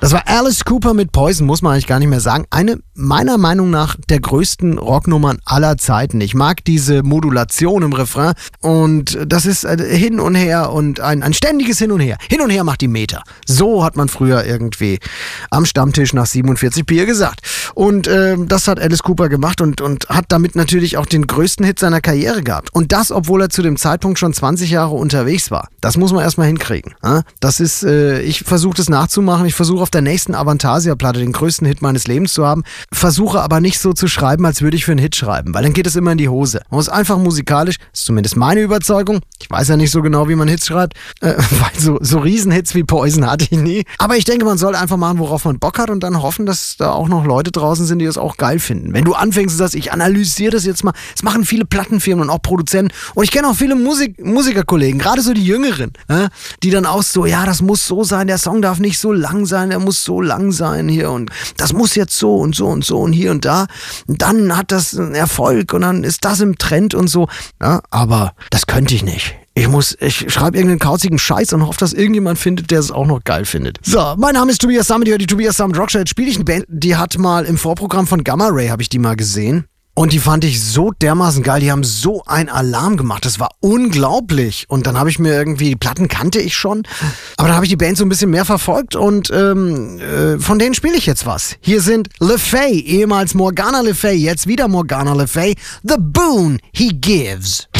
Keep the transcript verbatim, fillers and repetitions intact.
Das war Alice Cooper mit Poison, muss man eigentlich gar nicht mehr sagen. Eine meiner Meinung nach der größten Rocknummern aller Zeiten. Ich mag diese Modulation im Refrain und das ist hin und her und ein, ein ständiges Hin und Her. Hin und her macht die Meter. So hat man früher irgendwie am Stammtisch nach siebenundvierzig Bier gesagt. Und äh, das hat Alice Cooper gemacht und, und hat damit natürlich auch den größten Hit seiner Karriere gehabt. Und das, obwohl er zu dem Zeitpunkt schon zwanzig Jahre unterwegs war. Das muss man erstmal hinkriegen. Das ist, äh, ich versuche das nachzumachen. Ich versuche auf der nächsten Avantasia-Platte den größten Hit meines Lebens zu haben. Versuche aber nicht so zu schreiben, als würde ich für einen Hit schreiben, weil dann geht es immer in die Hose. Man muss einfach musikalisch, ist zumindest meine Überzeugung, ich weiß ja nicht so genau, wie man Hits schreibt, äh, weil so, so Riesenhits wie Poison hatte ich nie. Aber ich denke, man soll einfach machen, worauf man Bock hat und dann hoffen, dass da auch noch Leute draußen sind, die das auch geil finden. Wenn du anfängst und sagst, ich analysiere das jetzt mal, das machen viele Plattenfirmen und auch Produzenten und ich kenne auch viele Musik, Musikerkollegen, gerade so die Jüngeren, äh, die dann auch so, ja, das muss so sein, der Song darf nicht so lang sein, der muss so lang sein hier und das muss jetzt so und so und so und hier und da. Und dann hat das einen Erfolg und dann ist das im Trend und so. Ja, aber das könnte ich nicht. Ich muss, ich schreibe irgendeinen kauzigen Scheiß und hoffe, dass irgendjemand findet, der es auch noch geil findet. So, mein Name ist Tobias Sammet, die Tobias Sammet Rockshow. Jetzt spiele ich eine Band, die hat mal im Vorprogramm von Gamma Ray, habe ich die mal gesehen. Und die fand ich so dermaßen geil, die haben so einen Alarm gemacht, das war unglaublich. Und dann habe ich mir irgendwie, die Platten kannte ich schon, aber dann habe ich die Band so ein bisschen mehr verfolgt und ähm, äh, von denen spiele ich jetzt was. Hier sind Le Fay, ehemals Morgana Le Fay, jetzt wieder Morgana Le Fay, The Boon He Gives.